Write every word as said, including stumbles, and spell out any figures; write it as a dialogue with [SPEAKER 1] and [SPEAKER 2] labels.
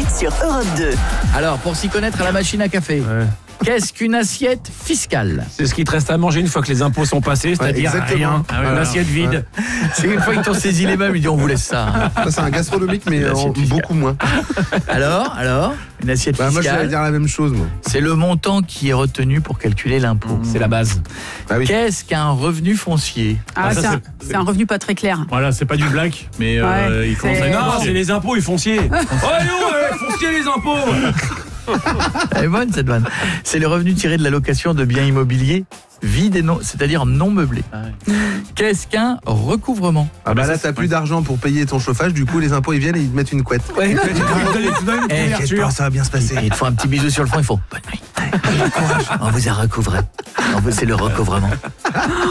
[SPEAKER 1] sur Europe deux.
[SPEAKER 2] Alors, pour s'y connaître à la machine à café,
[SPEAKER 3] Ouais.
[SPEAKER 2] qu'est-ce qu'une assiette fiscale?
[SPEAKER 3] C'est ce qui te reste à manger une fois que les impôts sont passés, c'est-à-dire
[SPEAKER 4] Ouais, exactement.
[SPEAKER 3] rien,
[SPEAKER 4] Ah ouais,
[SPEAKER 3] une
[SPEAKER 4] voilà.
[SPEAKER 3] assiette vide.
[SPEAKER 2] C'est une fois qu'ils t'ont saisi les meubles, ils disent on vous laisse ça. hein.
[SPEAKER 4] Ça, c'est un gastronomique, mais
[SPEAKER 2] Une
[SPEAKER 4] en
[SPEAKER 2] assiette fiscale.
[SPEAKER 4] beaucoup moins.
[SPEAKER 2] Alors, alors, une assiette
[SPEAKER 4] Bah, moi, je vais
[SPEAKER 2] fiscale,
[SPEAKER 4] dire la même chose, moi.
[SPEAKER 2] c'est le montant qui est retenu pour calculer l'impôt.
[SPEAKER 3] C'est la base.
[SPEAKER 4] Bah oui.
[SPEAKER 2] Qu'est-ce qu'un revenu foncier?
[SPEAKER 5] Ah,
[SPEAKER 3] Ah, ça,
[SPEAKER 5] c'est un,
[SPEAKER 3] c'est-
[SPEAKER 5] c'est un revenu pas très clair.
[SPEAKER 3] Voilà, c'est pas du black, mais euh,
[SPEAKER 5] Ouais,
[SPEAKER 3] ils commencent à
[SPEAKER 5] c'est-
[SPEAKER 3] dire non, c'est les impôts, ils fonciers. Oh non, ouais, foncier les impôts.
[SPEAKER 2] Elle est bonne cette vanne. C'est le revenu tiré de la location de biens immobiliers vides et non, c'est-à-dire non meublés. Qu'est-ce qu'un recouvrement?
[SPEAKER 4] Ah bah là, t'as plus d'argent pour payer ton chauffage, du coup, les impôts, ils viennent et ils te mettent une couette.
[SPEAKER 3] Ouais, tu donnes une
[SPEAKER 2] Eh,
[SPEAKER 4] T'inquiète pas, ça va bien se passer.
[SPEAKER 2] Et il te faut un petit bisou sur le front, il faut bonne nuit. On vous a recouvré. On vous- C'est le recouvrement.